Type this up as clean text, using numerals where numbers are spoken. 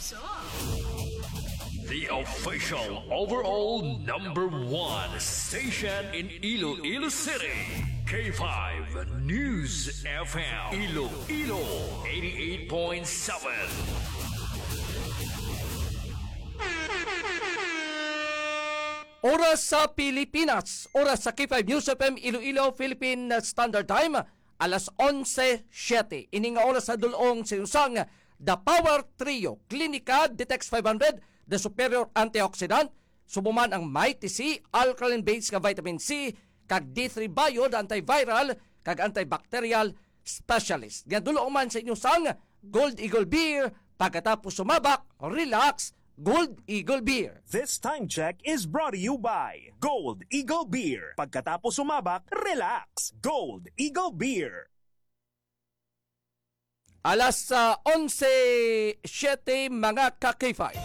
The official overall #1 station in Iloilo City. K5 News FM. Iloilo 88.7. Oras sa Pilipinas, oras sa K5 News FM Iloilo Philippine Standard Time, alas 11:07. Ini nga oras sa dulong sinusang The Power Trio, Clinica Detex 500, The Superior Antioxidant, subuman ang Mighty C, alkaline base nga vitamin C, kag D3 Bio, antiviral, kag antibacterial specialist. Nga dulong man sa inyong sang Gold Eagle Beer, pagkatapos sumabak, relax, Gold Eagle Beer. This time check is brought to you by Gold Eagle Beer. Pagkatapos sumabak, relax. Gold Eagle Beer. Alas 11:07 mga ka-K5.